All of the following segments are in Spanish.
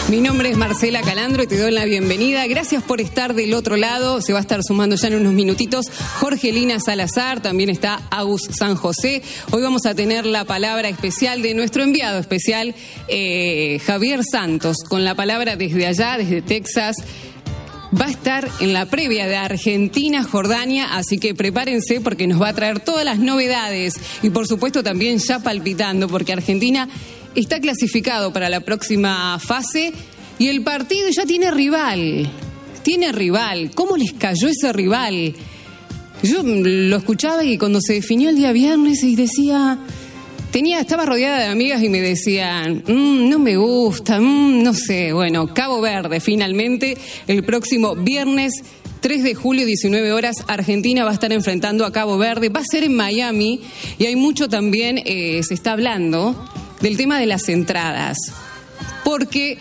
Mi nombre es Marcela Calandro y te doy la bienvenida. Gracias por estar del otro lado. Se va a estar sumando ya en unos minutitos Jorgelina Salazar, también está Agus San José. Hoy vamos a tener la palabra especial de nuestro enviado especial, Javier Santos, con la palabra desde allá, desde Texas. Va a estar en la previa de Argentina-Jordania, así que prepárense porque nos va a traer todas las novedades y por supuesto también ya palpitando porque Argentina está clasificado para la próxima fase y el partido ya tiene rival. Tiene rival. ¿Cómo les cayó ese rival? Yo lo escuchaba y cuando se definió el día viernes y decía... Estaba rodeada de amigas y me decían, no me gusta, no sé. Bueno, Cabo Verde, finalmente, el próximo viernes 3 de julio, 19 horas, Argentina va a estar enfrentando a Cabo Verde. Va a ser en Miami y hay mucho también, se está hablando del tema de las entradas. Porque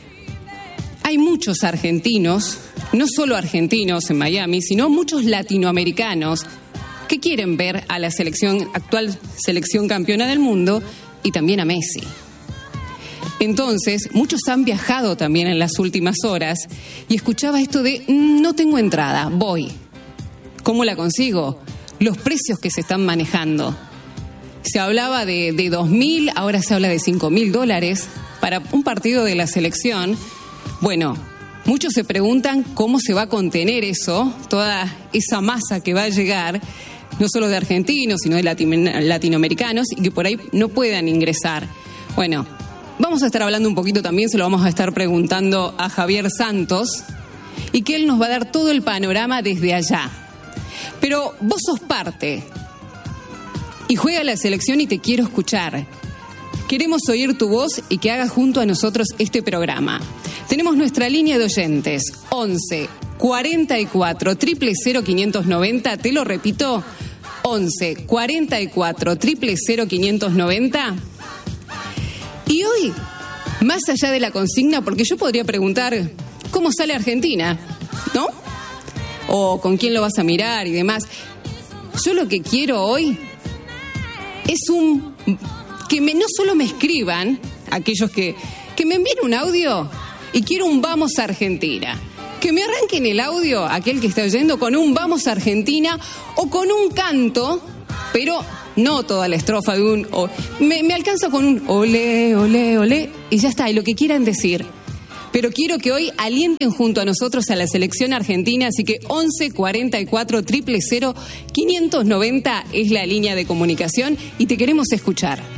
hay muchos argentinos, no solo argentinos en Miami, sino muchos latinoamericanos que quieren ver a la actual selección campeona del mundo y también a Messi. Entonces, muchos han viajado también en las últimas horas y escuchaba esto de, no tengo entrada, voy. ¿Cómo la consigo? Los precios que se están manejando. Se hablaba de 2.000, ahora se habla de $5.000 para un partido de la selección. Bueno, muchos se preguntan cómo se va a contener eso, toda esa masa que va a llegar, no solo de argentinos, sino de latinoamericanos, y que por ahí no puedan ingresar. Bueno, vamos a estar hablando un poquito también, se lo vamos a estar preguntando a Javier Santos, y que él nos va a dar todo el panorama desde allá. Pero vos sos parte, y juega la selección y te quiero escuchar. Queremos oír tu voz y que hagas junto a nosotros este programa. Tenemos nuestra línea de oyentes, 11 44 000 590, te lo repito, 11 44 000 590. Y hoy, más allá de la consigna, porque yo podría preguntar, ¿cómo sale Argentina? ¿No? O con quién lo vas a mirar y demás. Yo lo que quiero hoy es que no solo me escriban, aquellos que me envíen un audio y quiero un Vamos Argentina. Que me arranquen el audio, aquel que está oyendo, con un Vamos Argentina o con un canto, pero no toda la estrofa de un... Me alcanzo con un olé, olé, olé y ya está, y lo que quieran decir. Pero quiero que hoy alienten junto a nosotros a la selección argentina, así que 11 44 000 590 es la línea de comunicación y te queremos escuchar.